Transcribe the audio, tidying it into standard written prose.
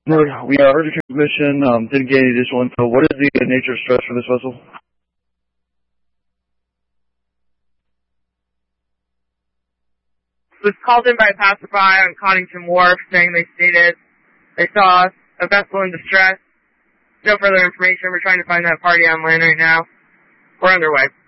We are urgent transmission, didn't get any additional info. What is the nature of stress for this vessel? Was called in by a passerby on Coddington Wharf saying they saw a vessel in distress. No further information. We're trying to find that party on land right now. We're underway.